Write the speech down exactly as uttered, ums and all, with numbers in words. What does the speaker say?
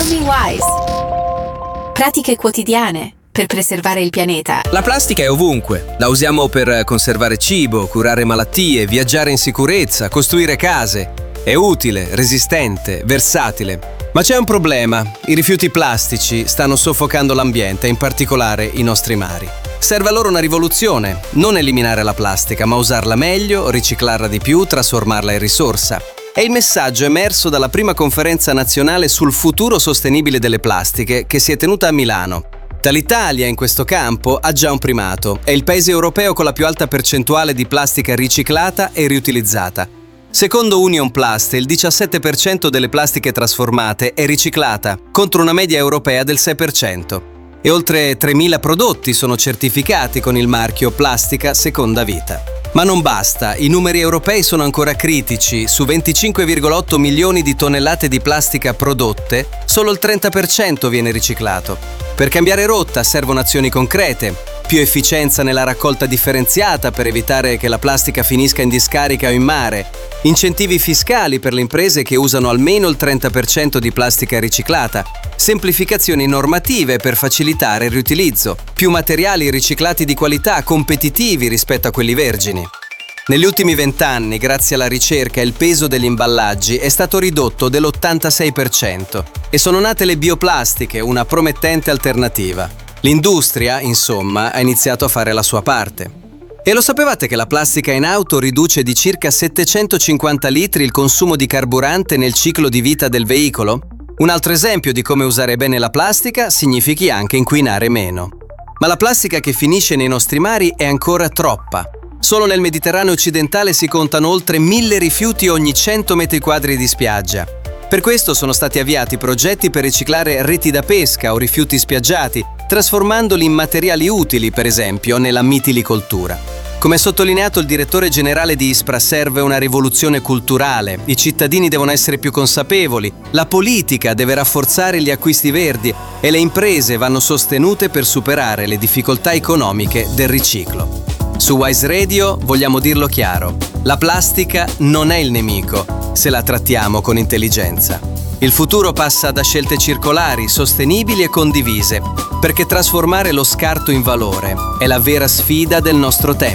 Economy Wise. Pratiche quotidiane per preservare il pianeta. La plastica è ovunque. La usiamo per conservare cibo, curare malattie, viaggiare in sicurezza, costruire case. È utile, resistente, versatile. Ma c'è un problema. I rifiuti plastici stanno soffocando l'ambiente, in particolare i nostri mari. Serve allora una rivoluzione. Non eliminare la plastica, ma usarla meglio, riciclarla di più, trasformarla in risorsa. È il messaggio emerso dalla prima conferenza nazionale sul futuro sostenibile delle plastiche che si è tenuta a Milano. L'Italia in questo campo ha già un primato. È il paese europeo con la più alta percentuale di plastica riciclata e riutilizzata. Secondo Union Plast, il diciassette per cento delle plastiche trasformate è riciclata, contro una media europea del sei per cento. E oltre tremila prodotti sono certificati con il marchio Plastica Seconda Vita. Ma non basta, i numeri europei sono ancora critici. Su venticinque virgola otto milioni di tonnellate di plastica prodotte, solo il trenta per cento viene riciclato. Per cambiare rotta servono azioni concrete, più efficienza nella raccolta differenziata per evitare che la plastica finisca in discarica o in mare, incentivi fiscali per le imprese che usano almeno il trenta per cento di plastica riciclata, semplificazioni normative per facilitare il riutilizzo, più materiali riciclati di qualità competitivi rispetto a quelli vergini. Negli ultimi vent'anni, grazie alla ricerca, il peso degli imballaggi è stato ridotto dell'ottantasei per cento e sono nate le bioplastiche, una promettente alternativa. L'industria, insomma, ha iniziato a fare la sua parte. E lo sapevate che la plastica in auto riduce di circa settecentocinquanta litri il consumo di carburante nel ciclo di vita del veicolo? Un altro esempio di come usare bene la plastica significhi anche inquinare meno. Ma la plastica che finisce nei nostri mari è ancora troppa. Solo nel Mediterraneo occidentale si contano oltre mille rifiuti ogni cento metri quadri di spiaggia. Per questo sono stati avviati progetti per riciclare reti da pesca o rifiuti spiaggiati, trasformandoli in materiali utili, per esempio, nella mitilicoltura. Come ha sottolineato il direttore generale di ISPRA, serve una rivoluzione culturale. I cittadini devono essere più consapevoli, la politica deve rafforzare gli acquisti verdi e le imprese vanno sostenute per superare le difficoltà economiche del riciclo. Su Wise Radio vogliamo dirlo chiaro: la plastica non è il nemico, se la trattiamo con intelligenza. Il futuro passa da scelte circolari, sostenibili e condivise, perché trasformare lo scarto in valore è la vera sfida del nostro tempo.